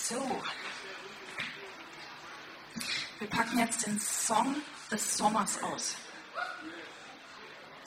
So, wir packen jetzt den Song des Sommers aus.